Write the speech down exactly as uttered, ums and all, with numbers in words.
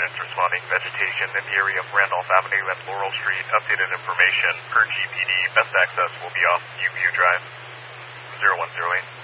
units responding. Vegetation in the area of Randolph Avenue and Laurel Street. Updated information per G P D. Best access will be off U View Drive. zero one zero eight.